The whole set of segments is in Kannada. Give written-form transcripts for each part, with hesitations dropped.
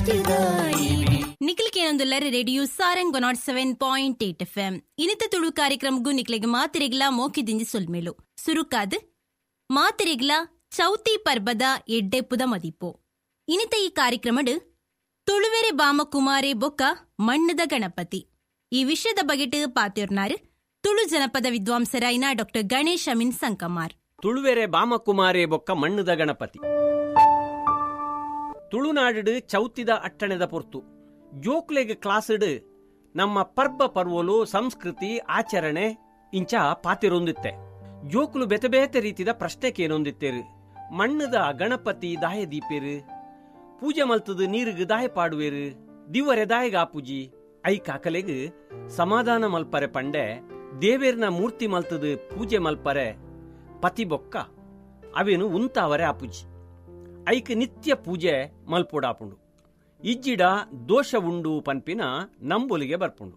ನಿಖಿಲ್ಕೇನೊಂದುಲ್ಲರ ರೇಡಿಯೋ ಸಾರಂಗ್ 107.8 FM ಇನಿತ ತುಳು ಕಾರ್ಯಕ್ರಮಗೂ ನಿಖಿಲಿಗೆ ಮಾತಿರೆಗ್ಲ ಮೋಕಿದಿಂಜಿ ಸೊಲ್ಮೇಲು ಸುರುಕಾದ್ ಮಾತಿರೆಗ್ಲ ಚೌತಿ ಪರ್ಬದ ಎಡ್ಡೆಪ್ಪುದ ಮದಿಪು ಇನಿತ ಈ ಕಾರ್ಯಕ್ರಮಡ್ ತುಳುವೆರೆ ಬಾಮ ಕುಮಾರಿ ಬೊಕ್ಕ ಮಣ್ಣದ ಗಣಪತಿ ಈ ವಿಷಯದ ಬಗೆಟ್ ಪಾತಿರ್ನಾರ್ ತುಳು ಜನಪದ ವಿದ್ವಾಂಸರಾಯಿನ ಡಾಕ್ಟರ್ ಗಣೇಶ್ ಅಮೀನ್ ಸಂಕಮಾರ್. ತುಳುವೆರೆ ಬಾಮಕುಮಾರೇ ಬೊಕ್ಕ ಮಣ್ಣದ ಗಣಪತಿ ತುಳುನಾಡು ಚೌತಿದ ಅಟ್ಟಣೆದ ಪೊರ್ತು ಜೋಕ್ಲೆಗ್ ಕ್ಲಾಸ್ಡ್ ನಮ್ಮ ಪರ್ಬ ಪರ್ವೋಲು ಸಂಸ್ಕೃತಿ ಆಚರಣೆ ಇಂಚ ಪಾತಿರೊಂದಿತ್ತೆ. ಜೋಕ್ಲು ಬೇತೆ ಬೇತೆ ರೀತಿದ ಪ್ರಶ್ನೆಕೇನೊಂದಿತ್ತೇರು. ಮಣ್ಣದ ಗಣಪತಿ ದಾಯ ದೀಪೇರು, ಪೂಜೆ ಮಲ್ತದ ನೀರಿಗ್ ದಾಯ ಪಾಡುವೇರು, ದಿವರೆ ದಾಯಗ ಪೂಜಿ ಐ ಕಾಕಲೆಗ್ ಸಮಾಧಾನ ಮಲ್ಪರೆ ಪಂಡೆ ದೇವೇರ್ನ ಮೂರ್ತಿ ಮಲ್ತದ ಪೂಜೆ ಮಲ್ಪರೆ ಪತಿ ಬೊಕ್ಕ ಅವೇನು ಉಂತಾವರೆ ಆಪುಜಿ ಐಕ್ ನಿತ್ಯ ಪೂಜೆ ಮಲ್ಪೋಡಾಪುಂಡು. ಇಜ್ಜಿಡ ದೋಷ ಉಂಡು ಪನ್ಪಿನ ನಂಬೊಲಿಗೆ ಬರ್ಪುಂಡು.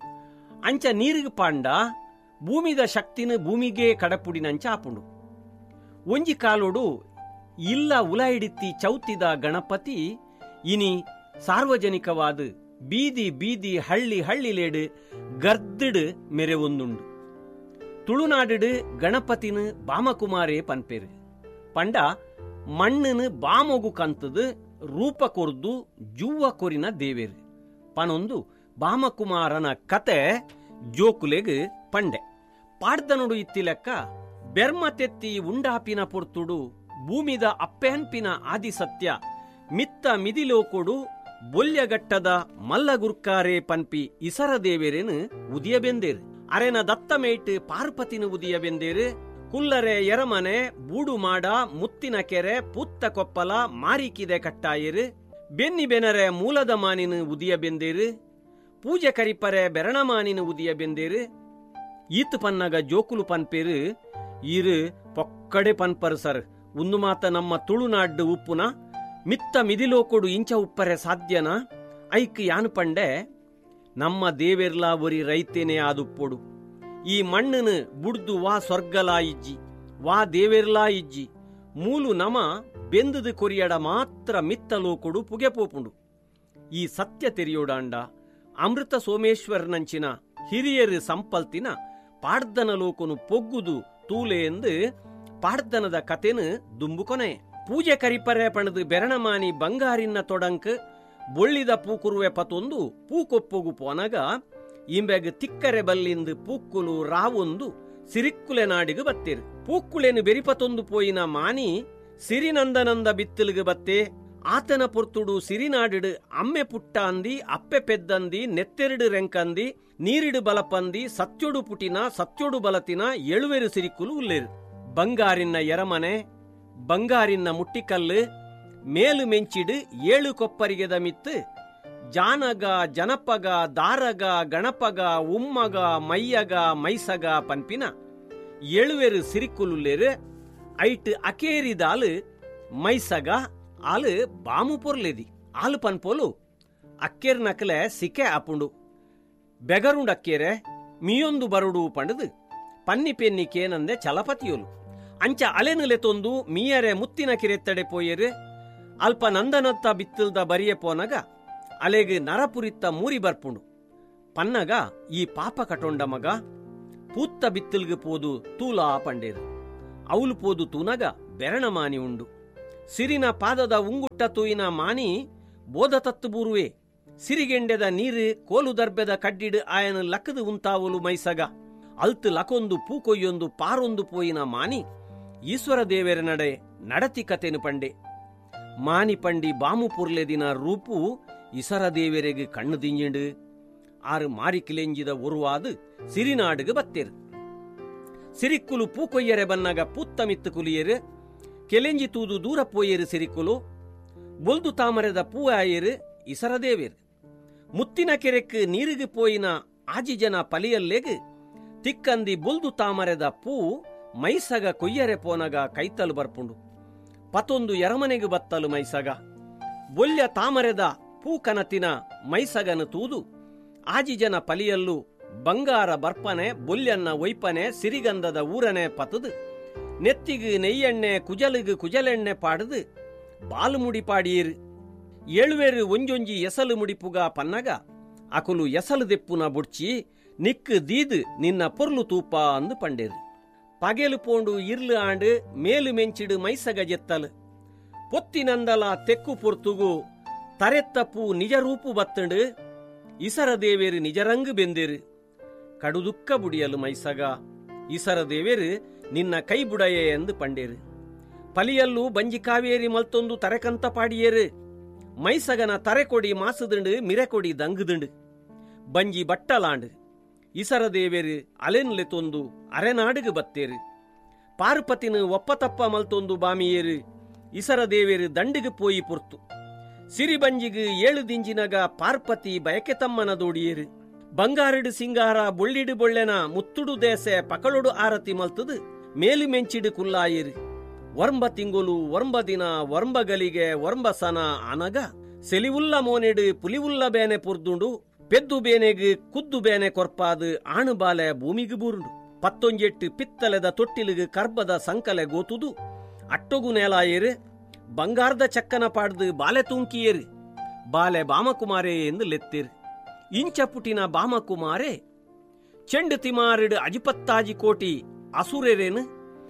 ಅಂಚ ನೀರಿಗ್ ಪಾಂಡ ಭೂಮಿದ ಶಕ್ತಿನ ಭೂಮಿಗೆ ಕಡಪುಡಿನಂಚ ಆಪುಂಡು. ಒಂಜಿ ಕಾಲೋಡು ಇಲ್ಲ ಉಲಾಯಿಡಿತ್ತಿ ಚೌತಿದ ಗಣಪತಿ ಇನಿ ಸಾರ್ವಜನಿಕವಾದ ಬೀದಿ ಬೀದಿ ಹಳ್ಳಿ ಹಳ್ಳಿಲೇಡು ಗರ್ದಿಡ್ ಮೆರೆ ಒಂದುಂಡು. ತುಳುನಾಡು ಗಣಪತಿನ ಬಾಮಕುಮಾರೇ ಪನ್ಪೇರು. ಪಂಡ ಮಣ್ಣನ ಬಾಮೊಗು ಕಂತದ ರೂಪ ಕೊರ್ದು ಜೂವ ಕೊರಿನ ದೇವೇರು ಪನೊಂದು ಬಾಮಕುಮಾರನ ಕತೆ ಜೋಕುಲೆಗ್ ಪಂಡೆ ಪಾಡ್ದನುಡು ಇತ್ತಿಲೆಕ್ಕ ಬೆರ್ಮತೆತ್ತಿ ಉಂಡಾಪಿನ ಪೊರ್ತುಡು ಭೂಮಿದ ಅಪ್ಪೆನ್ಪಿನ ಆದಿಸತ್ಯ ಮಿತ್ತ ಮಿದಿಲೋಕೊಡು ಬೊಲ್ಯಗಟ್ಟದ ಮಲ್ಲಗುರ್ಕಾರೆ ಪನ್ಪಿ ಇಸರ ದೇವೇರೇನು ಉದಿಯಬೆಂದೇರು. ಅರೆನ ದತ್ತಮೇಟ್ ಪಾರ್ಪತಿನ ಉದಿಯಬೆಂದೇರು. ಕುಲ್ಲರೆ ಎರಮನೆ ಬೂಡು ಮಾಡ ಮುತ್ತಿನ ಕೆರೆ ಪುತ್ತ ಕೊಪ್ಪಲ ಮಾರಿಕಿದೆ ಕಟ್ಟಾಯರು ಬೆನ್ನಿ ಬೆನರೆ ಮೂಲದ ಮಾನಿನ ಉದಿಯ ಬೆಂದೇರು. ಪೂಜೆ ಕರಿಪರೆ ಬೆರಣ ಮಾನಿನ ಉದಿಯ ಬೆಂದೇರು. ಈತ್ ಪನ್ನಗ ಜೋಕುಲು ಪನ್ಪೇರು ಈರು ಪೊಕ್ಕಡೆ ಪನ್ಪರು ಸರ್. ಒಂದು ಮಾತ ನಮ್ಮ ತುಳುನಾಡು ಉಪ್ಪುನ ಮಿತ್ತ ಮಿದಿಲೋಕೊಡು ಇಂಚ ಉಪ್ಪರೆ ಸಾಧ್ಯನ ಐಕ್ ಯಾನು ಪಂಡೆ ನಮ್ಮ ದೇವೆರ್ಲಾ ಒರಿ ರೈತೇನೆ ಆದುಪ್ಪೊಡು. ಈ ಮಣ್ಣನ ಬುಡ್ದು ವಾ ಸ್ವರ್ಗಲಾ ಇಜ್ಜಿ ವಾ ದೇವೆರ್ಲಾ ಇಜ್ಜಿ ಮೂಲು ನಮ ಬೆಂದದ ಕೊರಿಯಡ ಮಾತ್ರ ಮಿತ್ತಲೋಕೊಡು ಪುಗೆ ಪೋಪುಂಡು. ಈ ಸತ್ಯ ತೆರಿಯೋಡಾಂಡ ಅಮೃತ ಸೋಮೇಶ್ವರನಂಚಿನ ಹಿರಿಯರು ಸಂಪಲ್ತಿನ ಪಾಡ್ದನ ಲೋಕನು ಪೊಗ್ಗುದು ತೂಲೆ ಎಂದು ಪಾಡ್ದನದ ಕತೆನು ದುಂಬು ಕೊನೆ. ಪೂಜೆ ಕರಿಪರೆ ಪಣದು ಬೆರಣಮಾನಿ ಬಂಗಾರಿನ ತೊಡಂಕ್ ಬೊಳ್ಳಿದ ಪೂಕುರುವೆ ಪತೊಂದು ಪೂಕೊಪ್ಪೊಗು ಪೋನಗ ಇಂಬೆಗ್ ತಿಕ್ಕರೆ ಬಲ್ಲಿಂದು ಪೂಕ್ಕುಲು ರಾವೊಂದು ಸಿರಿಕ್ಕುಲೆ ನಾಡಿಗೆ ಬತ್ತೇರು. ಪೂಕ್ಕುಳೆನು ಬೆರಿಪತೊಂದು ಪೋಯಿನ ಮಾನಿ ಸಿರಿನಂದನಂದ ಬಿತ್ತಲ್ಗೆ ಬತ್ತೆ. ಆತನ ಪೊರ್ತುಡು ಸಿರಿನಾಡಿಡು ಅಮ್ಮೆ ಪುಟ್ಟ ಅಂದಿ ಅಪ್ಪೆ ಪೆದ್ದಂದಿ ನೆತ್ತೆರಡು ರೆಂಕಂದಿ ನೀರಿಡು ಬಲಪಂದಿ ಸತ್ಯೊಡು ಪುಟಿನ ಸತ್ಯೊಡು ಬಲತಿನ ಎಳುವೆರು ಸಿರಿಕ್ಕುಲು ಉಲ್ಲೇರು. ಬಂಗಾರಿನ ಎರಮನೆ ಬಂಗಾರಿನ ಮುಟ್ಟಿಕಲ್ಲು ಮೇಲು ಮೆಂಚಿಡು 7 ಕೊಪ್ಪರಿಗೆದ ಮಿತ್ತು ಜಾನಗ ಜನಪಗ ದಾರಗ ಗಣಪಗ ಉಮ್ಮಗ ಮಯ್ಯಗ ಮೈಸಗ ಪನ್ಪಿನ ಎಳುವೆರು ಸಿರಿಕ್ಕುಲುಲ್ಲೇರು. ಐಟ್ ಅಕೇರಿದಾಲು ಮೈಸಗ ಆಲು ಬಾಮು ಪೊರ್ಲೆದಿ ಆಲು ಪನ್ಪೋಲು ಅಕ್ಕೇರ್ ನಕಲೆ ಸಿಕೆ ಆಪುಂಡು. ಬೆಗರುಂಡು ಅಕ್ಕೇರೆ ಮಿಯೊಂದು ಬರುಡು ಪಂಡದು ಪನ್ನಿ ಪೆನ್ನಿ ಕೇನಂದೆ ಚಲಪತಿಯೋಲು ಅಂಚ ಅಲೆನುಲೆ ತೊಂದು ಮೀಯರೆ ಮುತ್ತಿನ ಕಿರೆತ್ತಡೆ ಪೋಯರು. ಅಲ್ಪ ನಂದನತ್ತ ಬಿತ್ತಲ್ದ ಬರಿಯೆ ಪೋನಗ ಅಲೆಗ್ ನರಪುರಿತ್ತ ಮೂರಿ ಬರ್ಪುಂಡು. ಪನ್ನಗ ಈ ಪಾಪ ಕಟೊಂಡ ಮಗ ಪೂತ್ತ ಬಿತ್ತಲ್ಗೆ ಪೋದು ತೂಲಾ ಪಂಡೇರು. ಅವಳು ಪೋದು ತೂನಗ ಬೆರಣ ಮಾನಿ ಉಂಡು. ಸಿರಿನ ಪಾದದ ಉಂಗುಟ್ಟ ತೂಯಿನ ಮಾನಿ ಬೋಧ ತತ್ತು ಬೂರುವೆ. ಸಿರಿಗೆಂಡೆದ ನೀರು ಕೋಲು ದರ್ಬೆದ ಕಡ್ಡಿಡು ಆಯನ ಲಕ್ಕದು ಉಂತಾವಲು ಮೈಸಗ ಅಲ್ತು ಲಕೊಂದು ಪೂಕೊಯ್ಯೊಂದು ಪಾರೊಂದು ಪೋಯಿನ ಮಾನಿ ಈಶ್ವರ ದೇವರ ನಡೆ ನಡತಿ ಕತೆನು ಪಂಡೆ. ಮಾನಿ ಪಂಡಿ ಬಾಮು ಪುರ್ಲೆದಿನ ರೂಪು ಇಸರ ದೇವರೆಗೆ ಕಣ್ಣು ದಿಂಜಿಂಡು ಆರು ಮಾರಿಕಿಲೆಂಜಿದ ಒರುವಾದು ಸಿರಿನಾಡುಗೆ ಬತ್ತೇರು. ಸಿರಿಕ್ಕುಲು ಪೂಕೊಯ್ಯರೆ ಬನ್ನಗ ಪೂತ್ತ ಮಿತ್ತು ಕುಲಿಯರು ಕೆಲೆಂಜಿ ತೂದು ದೂರ ಪೋಯರು. ಸಿರಿಕ್ಕುಲು ಬೊಲ್ದು ತಾಮರೆದ ಪೂ ಆಯರು ಇಸರ ದೇವೇರು. ಮುತ್ತಿನ ಕೆರೆಕ್ ನೀರಿಗೆ ಪೋಯಿನ ಆಜಿಜನ ಪಲಿಯಲ್ಲೆಗ್ ತಿಕ್ಕಂದಿ ಬೊಲ್ದು ತಾಮರೆದ ಪೂ ಮೈಸಗ ಕೊಯ್ಯರೆ ಪೋನಗ ಕೈತಲು ಬರ್ಪುಂಡು. ಪತೊಂದು ಎರಮನೆಗೆ ಬತ್ತಲು ಮೈಸಗ ಬೊಲ್ಯ ತಾಮರೆದ ಪೂಕನತಿನ ಮೈಸಗನು ತೂದು ಆಜಿಜನ ಪಲಿಯಲ್ಲು ಬಂಗಾರ ಬರ್ಪನೆ ಬೊಲ್ಯನ್ನ ಒಯ್ಪನೆ ಸಿರಿಗಂಧದ ಊರನೆ ಪತದು ನೆತ್ತಿಗು ನೆಯ್ಯೆಣ್ಣೆ ಕುಜಲಿಗು ಕುಜಲೆಣ್ಣೆ ಪಾಡದು ಬಾಲು ಮುಡಿ ಪಾಡಿಯರು. ಏಳುವೇರು ಒಂಜೊಂಜಿ ಎಸಲು ಮುಡಿಪುಗ ಪನ್ನಗ ಅಕುಲು ಎಸಲು ದೆಪ್ಪುನ ಬುಡ್ಚಿ ನಿಕ್ಕು ದೀದು ನಿನ್ನ ಪೊರ್ಲು ತೂಪ ಅಂದು ಪಂಡೇರು. ಪಗೆಲು ಪೋಂಡು ಇರ್ಲು ಆಂಡು ಮೇಲು ಮೆಂಚಿಡು ಮೈಸಗ ಜೆತ್ತಲು ಪೊತ್ತಿನಂದಲ ತೆಕ್ಕು ಪೊರ್ತುಗು ತರೆತ್ತಪ್ಪು ನಿಜ ರೂಪು ಬತ್ತಂಡು ಇಸರ ದೇವೇರು ನಿಜರಂಗು ಬೆಂದೇರು. ಕಡುದುಕ್ಕ ಬುಡಿಯಲು ಮೈಸಗ ಇಸರ ದೇವೇರು ನಿನ್ನ ಕೈ ಬುಡಯೇ ಎಂದು ಪಂಡೇರು. ಪಲಿಯಲ್ಲೂ ಬಂಜಿ ಕಾವೇರಿ ಮಲ್ತೊಂದು ತರೆಕಂತ ಪಾಡಿಯೇರು. ಮೈಸಗನ ತರೆಕೊಡಿ ಮಾಸುದುಂಡು ಮಿರೆಕೊಡಿ ದಂಗುದುಂಡು ಬಂಜಿ ಬಟ್ಟಲಾಂಡು ಇಸರ ದೇವೇರು ಅಲೆನ್ಲೆ ತೊಂದು ಅರೆನಾಡುಗು ಬತ್ತೇರು. ಪಾರ್ಪತಿನ ಒಪ್ಪತಪ್ಪ ಮಲ್ತೊಂದು ಬಾಮಿಯೇರು ಇಸರ ದೇವೇರು ದಂಡಿಗು ಪೋಯಿ ಪುರ್ತು. ಸಿರಿಬಂಜಿಗು 7 ದಿಂಜಿನಗ ಪಾರ್ಪತಿ ಬಯಕೆ ತಮ್ಮನ ದೋಡಿಯೇರು. ಬಂಗಾರಡು ಸಿಂಗಾರ ಬೊಳ್ಳಿಡು ಬೊಳ್ಳೆನ ಮುತ್ತುಡು ದೇಸೆ ಪಕಳುಡು ಆರತಿ ಮಲ್ತದು ಮೇಲು ಮೆಂಚಿಡು ಕುಲ್ಲಾಯೇರು. ವರ್ಂಬ ತಿಂಗುಲು ವರ್ಂಬ ದಿನ ವರ್ಂಬ ಗಲಿಗೆ ವರ್ಂಬ ಸನ ಅನಗ ಸೆಲಿವುಲ್ಲ ಮೋನೆಡು ಪುಲಿವುಲ್ಲ ಬೇನೆ ಪುರ್ದುಂಡು ಪೆದ್ದು ಬೇನೆಗು ಕುದ್ದು ಬೇನೆ ಕೊರ್ಪಾದು ಆಣು ಬಾಲೆ ಭೂಮಿಗು ಬೂರುಂಡು. 18 ಪಿತ್ತಲೆದ ತೊಟ್ಟಿಲಿಗು ಕರ್ಬದ ಸಂಕಲೆ ಗೋತುದು ಅಟ್ಟೊಗು ನೇಲಾಯೇರು. ಬಂಗಾರದ ಚಕ್ಕನ ಪಾಡ್ದು ಬಾಲೆ ತುಂಕಿಯೇರು. ಬಾಲೆ ಬಾಮಕುಮಾರೇ ಎಂದು ಲೆತ್ತೇರು. ಇಂಚ ಪುಟಿನ ಬಾಮಕುಮಾರೇ ಚೆಂಡು ತಿಮಾರಿಡು ಅಜಿಪತ್ತಾಜಿ ಕೋಟಿ ಅಸುರೆರೇನು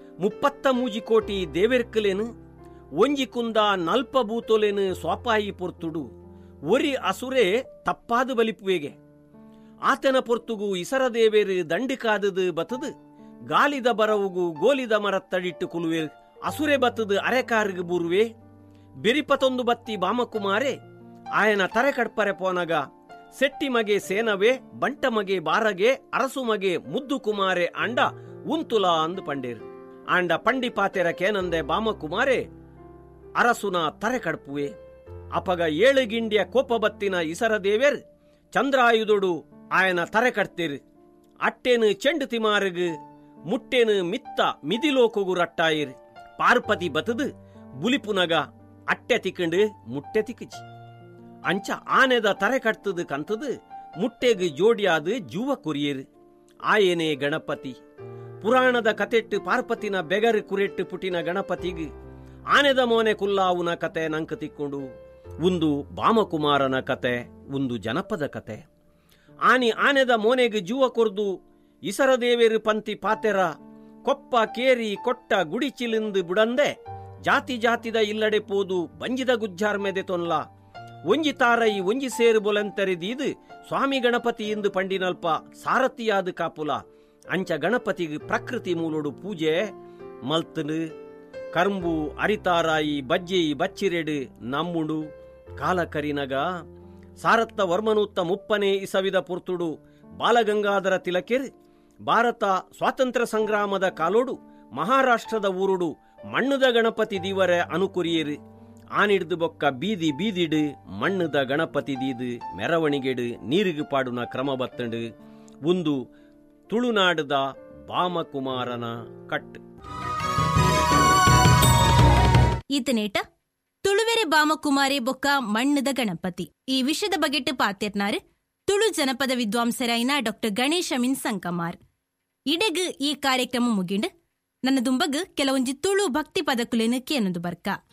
33 ಕೋಟಿ ದೇವೆರ್ಕಲೇನು ಒಂಜಿ ಕುಂದ ನಲ್ಪ ಬೂತೊಲೆನು ಸ್ವಾಪಾಯಿ ಪೊರ್ತುಡು ಒರಿ ಅಸುರೆ ತಪ್ಪಾದು ಬಲಿಪುವೆಗೆ. ಆತನ ಪೊರ್ತುಗು ಇಸರ ದೇವೇರು ದಂಡಿ ಕಾದದು ಬತದು ಗಾಲಿದ ಬರವುಗು ಗೋಲಿದ ಮರತ್ತಡಿಟ್ಟು ಕುಲುವೇರು. ಅಸುರೆ ಬತ್ತದು ಅರೆಕಾರ್ಗು ಬೂರುವೆ ಬೆರಿಪತೊಂದು ಬತ್ತಿ ಬಾಮಕುಮಾರೆ ಆಯನ ತರೆ ಕಡ್ಪರೆ ಪೋನಗ ಸೆಟ್ಟಿ ಮಗೆ ಸೇನವೇ ಬಂಟ ಮಗೆ ಬಾರಗೆ ಅರಸು ಮಗೆ ಮುದ್ದು ಕುಮಾರೆ ಅಂಡ ಉಂತುಲ ಅಂದು ಪಂಡೇರು. ಆಂಡ ಪಂಡಿ ಪಾತೆರ ಕೇನಂದೆ ಬಾಮಕುಮಾರೆ ಅರಸುನ ತರೆ ಕಡ್ಪುವೆ. ಅಪಗ 7 ಗಿಂಡಿಯ ಕೋಪ ಬತ್ತಿನ ಇಸರ ದೇವೇರ್ ಚಂದ್ರಾಯುಧೊಡು ಆಯನ ತರೆ ಕಡ್ತೇರು. ಅಟ್ಟೇನು ಚೆಂಡು ತಿಮಾರುಗು ಮುಟ್ಟೇನು ಮಿತ್ತ ಮಿದಿಲೋಕೊಗು ರಟ್ಟಾಯಿರು. ಪಾರ್ಪತಿ ಬತದು ಬುಲಿಪುನಗ ಅಟ್ಟೆ ತಿಕ್ಕಂಡು ಮುಟ್ಟೆ ತಿಕ್ಕಚಿ ಅಂಚ ಆನೆದ ತರೆ ಕಟ್ತದು ಕಂತದು ಮುಟ್ಟೆಗು ಜೋಡಿಯಾದು ಜೂವ ಕೊರಿಯೇರು. ಆಯೇನೇ ಗಣಪತಿ. ಪುರಾಣದ ಕತೆಟ್ಟು ಪಾರ್ಪತಿನ ಬೆಗರು ಕುರೆಟ್ಟು ಪುಟಿನ ಗಣಪತಿಗು ಆನೆದ ಮೋನೆ ಕುಲ್ಲಾವುನ ಕತೆ ನಂಕ ತಿಕ್ಕೊಂಡು ಒಂದು ಬಾಮಕುಮಾರನ ಕತೆ ಒಂದು ಜನಪದ ಕತೆ. ಆನೆದ ಮೋನೆಗೆ ಜೂವ ಕೊರ್ದು ಇಸರ ದೇವೇರು ಪಂತಿ ಪಾತೆರ ಕೊಪ್ಪ ಕೇರಿ ಕೊಟ್ಟ ಗುಡಿಚಿಲಿಂದು ಬುಡಂದೆ ಜಾತಿ ಜಾತಿದ ಇಲ್ಲಡೆ ಪೋದು ಬಂಜಿದ ಗುಜ್ಜಾರ್ ಮೆದೆ ತೊನ್ಲ ಒಂಜಿ ತಾರೈ ಒಂಜಿ ಸೇರು ಬೊಲೆಂತರಿದೀದು ಸ್ವಾಮಿ ಗಣಪತಿ ಎಂದು ಪಂಡಿನಲ್ಪ ಸಾರಥಿಯಾದ ಕಾಪುಲ. ಅಂಚ ಗಣಪತಿಗೆ ಪ್ರಕೃತಿ ಮೂಲೋಡು ಪೂಜೆ ಮಲ್ತನು ಕರ್ಂಬು ಅರಿತಾರಾಯಿ ಬಜ್ಜಿ ಬಚ್ಚಿರೆಡು ನಮ್ಮುಡು ಕಾಲಕರಿನಗ ಸಾರತ್ತ ವರ್ಮನೂತ್ತ ಮುಪ್ಪನೆ ಇಸವಿದ ಪುರ್ತುಡು ಬಾಲಗಂಗಾಧರ ತಿಲಕೆರ್ ಭಾರತ ಸ್ವಾತಂತ್ರ್ಯ ಸಂಗ್ರಾಮದ ಕಾಲೋಡು ಮಹಾರಾಷ್ಟ್ರದ ಊರುಡು ಮಣ್ಣುದ ಗಣಪತಿ ದೀವರೆ ಅನುಕುರಿಯೇರು. ಆನಿಡ್ದು ಬೊಕ್ಕ ಬೀದಿ ಬೀದಿಡು ಮಣ್ಣುದ ಗಣಪತಿ ದೀದು ಮೆರವಣಿಗೆಡು ನೀರಿಗು ಪಾಡುನ ಕ್ರಮ ಬತ್ತಂಡು ಒಂದು ತುಳುನಾಡದ ಬಾಮಕುಮಾರನ ಕಟ್. ಈತನೇಟ ತುಳುವೆರೆ ಬಾಮಕುಮಾರಿ ಬೊಕ್ಕ ಮಣ್ಣುದ ಗಣಪತಿ ಈ ವಿಷಯದ ಬಗೆಟ್ಟು ಪಾತೆರ್ನಾರು ತುಳು ಜನಪದ ವಿದ್ವಾಂಸರಾಯಿನ ಡಾಕ್ಟರ್ ಗಣೇಶ ಮಿನ್ ಸಂಕಮಾರ್. ಇಡೆಗ್ ಈ ಕಾರ್ಯಕ್ರಮ ಮುಗಿಂಡು ನನ್ನ ದುಂಬಗ್ ಕೆಲವೊಂಜಿ ತುಳು ಭಕ್ತಿ ಪದಕುಲೆನು ಕೇನೊಂದು ಬರ್ಕ.